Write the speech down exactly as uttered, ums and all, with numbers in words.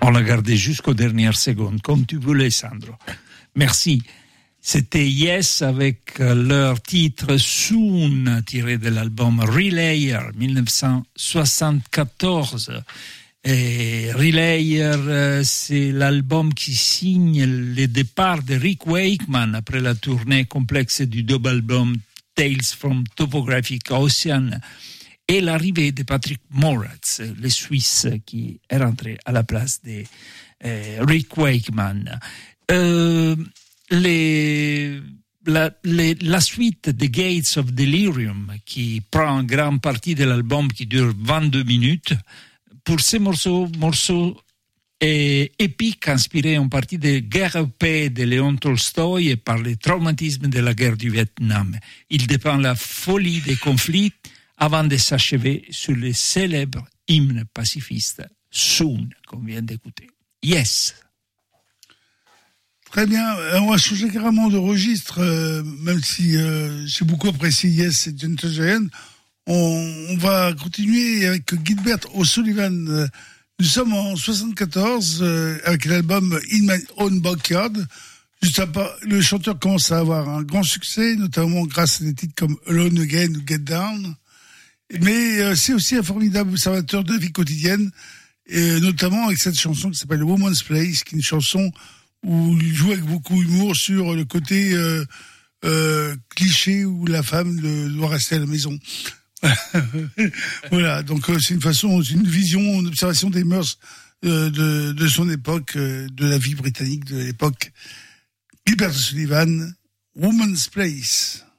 On l'a gardé jusqu'aux dernières secondes, comme tu voulais, Sandro. Merci. C'était Yes avec leur titre Soon, tiré de l'album Relayer, dix-neuf cent soixante-quatorze. Et Relayer, c'est l'album qui signe le départ de Rick Wakeman après la tournée complexe du double album Tales from Topographic Ocean et l'arrivée de Patrick Moratz, le Suisse qui est rentré à la place de euh, Rick Wakeman. Euh, les, la, les, la suite The Gates of Delirium qui prend une grande partie de l'album qui dure vingt-deux minutes. Pour ces morceaux, morceaux euh, épiques inspirés en partie de Guerre et paix de Léon Tolstoï et par le traumatisme de la guerre du Vietnam. Il dépeint la folie des conflits avant de s'achever sur le célèbre hymne pacifiste Soon, qu'on vient d'écouter. Yes. Très bien, on va changer carrément de registre, euh, même si euh, j'ai beaucoup apprécié Yes et Gentle Giant. On, on va continuer avec Gilbert O'Sullivan. Euh, nous sommes en soixante-quatorze euh, avec l'album In My Own Backyard. Juste après, le chanteur commence à avoir un grand succès, notamment grâce à des titres comme Alone Again ou Get Down. Mais euh, c'est aussi un formidable observateur de la vie quotidienne, et notamment avec cette chanson qui s'appelle Woman's Place, qui est une chanson où il joue avec beaucoup d'humour sur le côté euh, euh, cliché où la femme le, doit rester à la maison. Voilà, donc euh, c'est une façon, c'est une vision, une observation des mœurs euh, de, de son époque, euh, de la vie britannique de l'époque. Gilbert Sullivan, Woman's Place.